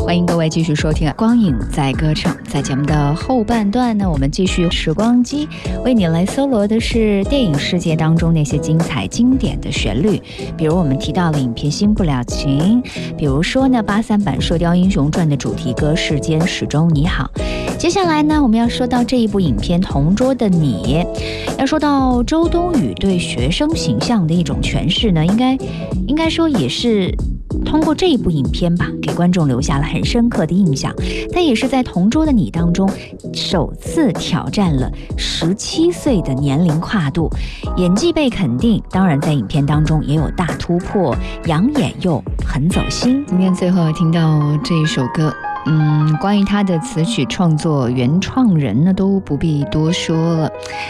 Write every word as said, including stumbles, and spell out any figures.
欢迎各位继续收听光影在歌唱。在节目的后半段呢，我们继续时光机，为你来搜罗的是电影世界当中那些精彩经典的旋律。比如我们提到了影片《新不了情》，比如说呢八三版《射雕英雄传》的主题歌《世间始终你好》。接下来呢，我们要说到这一部影片《同桌的你》，要说到周冬雨对学生形象的一种诠释呢，应该应该说也是通过这一部影片吧，给观众留下了很深刻的印象。他也是在《同桌的你》当中首次挑战了十七岁的年龄跨度，演技被肯定，当然在影片当中也有大突破，养眼又很走心。今天最后听到这一首歌，嗯，关于他的词曲创作原创人呢，都不必多说了。